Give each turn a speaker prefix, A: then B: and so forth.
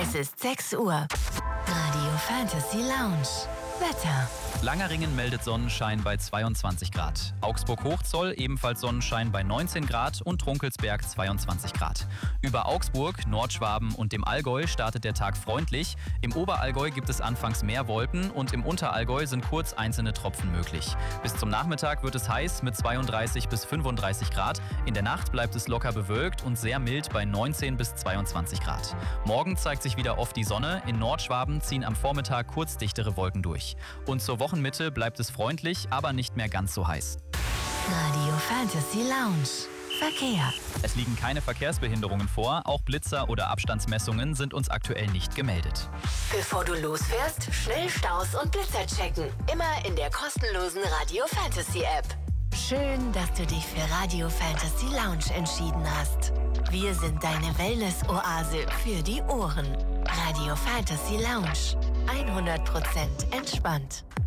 A: Es ist 6 Uhr. Radio Fantasy Lounge. Wetter.
B: Langerringen meldet Sonnenschein bei 22 Grad. Augsburg-Hochzoll ebenfalls Sonnenschein bei 19 Grad und Trunkelsberg 22 Grad. Über Augsburg, Nordschwaben und dem Allgäu startet der Tag freundlich. Im Oberallgäu gibt es anfangs mehr Wolken und im Unterallgäu sind kurz einzelne Tropfen möglich. Bis zum Nachmittag wird es heiß mit 32 bis 35 Grad. In der Nacht bleibt es locker bewölkt und sehr mild bei 19 bis 22 Grad. Morgen zeigt sich wieder oft die Sonne. In Nordschwaben ziehen am Vormittag kurz dichtere Wolken durch. Und zur Wochenmitte bleibt es freundlich, aber nicht mehr ganz so heiß.
A: Radio Fantasy Lounge. Verkehr.
B: Es liegen keine Verkehrsbehinderungen vor, auch Blitzer oder Abstandsmessungen sind uns aktuell nicht gemeldet.
A: Bevor du losfährst, schnell Staus und Blitzer checken. Immer in der kostenlosen Radio Fantasy App. Schön, dass du dich für Radio Fantasy Lounge entschieden hast. Wir sind deine Wellness-Oase für die Ohren. Radio Fantasy Lounge. 100% entspannt.